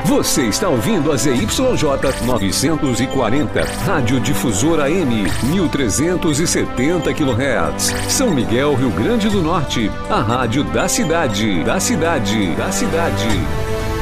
Você está ouvindo a ZYJ 940, Rádio Difusora AM, 1370 kHz. São Miguel, Rio Grande do Norte, a rádio da cidade.